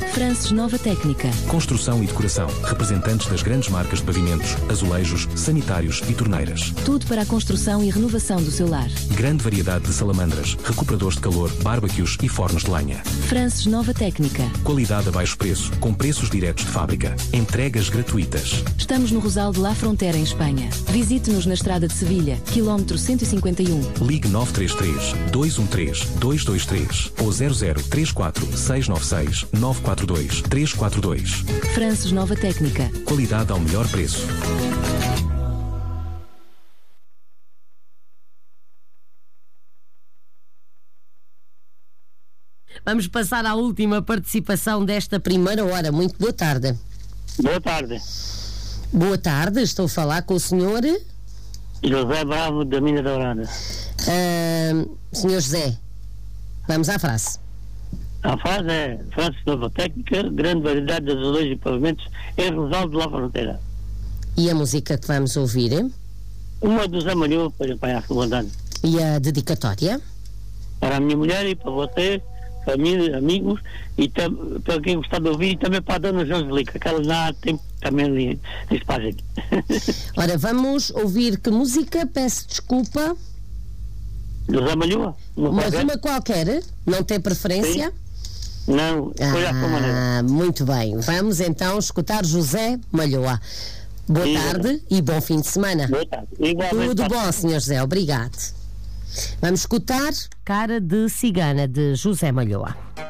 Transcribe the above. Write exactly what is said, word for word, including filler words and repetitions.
Frances Nova Técnica. Construção e decoração. Representantes das grandes marcas de pavimentos, azulejos, sanitários e torneiras. Tudo para a construção e renovação do seu lar. Grande variedade de salamandras, recuperadores de calor, barbecues e fornos de lenha. Frances Nova Técnica. Qualidade a baixo preço, com preços diretos de fábrica. Entregas gratuitas. Estamos no Rosal de La Frontera, em Espanha. Visite-nos na estrada de Sevilha, quilómetro cento e cinquenta e um. Ligue nove três três, dois um três, dois dois três ou zero zero três quatro, seis nove seis, nove quatro dois, três quatro dois. Frances Nova Técnica. Qualidade ao melhor preço. Vamos passar à última participação desta primeira hora. Muito boa tarde. Boa tarde. Boa tarde, estou a falar com o senhor... José Bravo, da Mina Dourada. Uh, senhor José, vamos à frase. A frase é: Frances Nova Técnica, grande variedade de azulejos e pavimentos em Rosal de La Fronteira. E a música que vamos ouvir? Uma do Zé Malhou, para para a vontade. E a dedicatória? Para a minha mulher e para você, família, amigos, e tam, para quem gostar de ouvir, e também para a dona Joselica, que ela já tem também ali em espaço aqui. Ora, vamos ouvir que música? Peço desculpa. Do Zé Malhou? Mas qualquer? Uma qualquer? Não tem preferência? Sim. Não, foi ah, à sua maneira. Muito bem, vamos então escutar José Malhoa. Boa Sim, tarde e bom fim de semana. Boa tarde. Igualmente. Tudo bom, senhor José, obrigado. Vamos escutar Cara de Cigana, de José Malhoa.